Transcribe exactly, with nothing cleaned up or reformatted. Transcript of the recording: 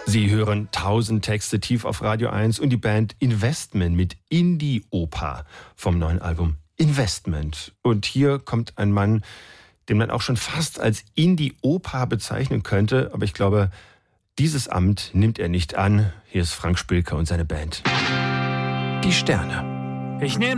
Sie hören tausend Texte tief auf Radio eins und die Band Investment mit Indie-Oper vom neuen Album Investment. Und hier kommt ein Mann, den man auch schon fast als Indie-Oper bezeichnen könnte, aber ich glaube, dieses Amt nimmt er nicht an. Hier ist Frank Spilker und seine Band. Die Sterne. Ich nehme